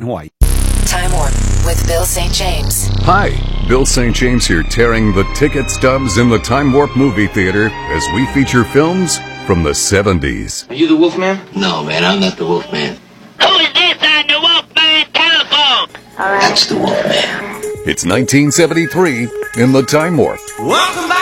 Hawaii. Time Warp with Bill St. James. Hi, Bill St. James here, tearing the ticket stubs in the Time Warp movie theater as we feature films from the 70s. Are you the Wolfman? No, man, I'm not the Wolfman. Who is this on the Wolfman telephone? That's the Wolfman. It's 1973 in the Time Warp. Welcome back.